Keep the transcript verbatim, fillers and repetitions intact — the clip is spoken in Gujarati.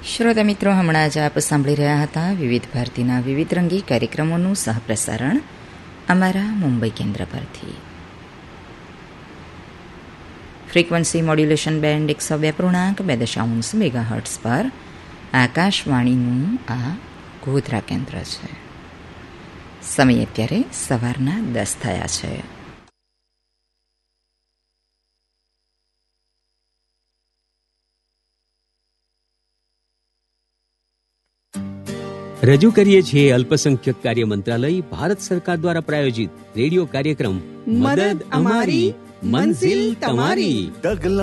શ્રોતા મિત્રો, હમણાં જ આપ સાંભળી રહ્યા હતા વિવિધ ભારતીના વિવિધ રંગી કાર્યક્રમોનું સહપ્રસારણ અમારા મુંબઈ કેન્દ્ર પરથી. ફ્રીક્વન્સી મોડ્યુલેશન બેન્ડ એકસો બે પૂર્ણાંક બે દશાંશ મેગા હર્ટ્સ પર આકાશવાણીનું આ ગોધરા કેન્દ્ર છે. સમય અત્યારે સવારના દસ થયા છે. રજૂ કરીએ છીએ અલ્પસંખ્યક કાર્ય મંત્રાલય, ભારત સરકાર દ્વારા પ્રાયોજિત રેડિયો કાર્યક્રમ મદદ અમારી મંઝિલ તમારી.